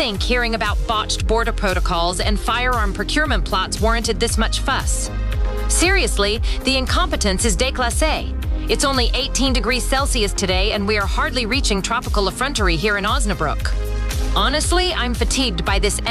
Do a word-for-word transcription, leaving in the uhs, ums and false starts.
think hearing about botched border protocols and firearm procurement plots warranted this much fuss? Seriously, the incompetence is déclassé. It's only eighteen degrees Celsius today, and we are hardly reaching tropical effrontery here in Osnabrück. Honestly, I'm fatigued by this